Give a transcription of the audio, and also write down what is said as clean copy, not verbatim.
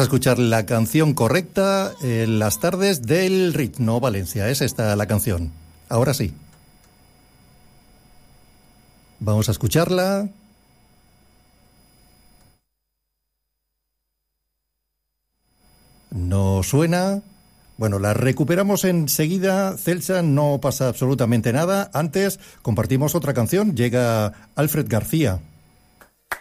escuchar la canción correcta en las tardes del Ritmo Valencia. Es esta la canción. Ahora sí. Vamos a escucharla. No suena. Bueno, la recuperamos enseguida. Celsa, no pasa absolutamente nada. Antes compartimos otra canción. Llega Alfred García.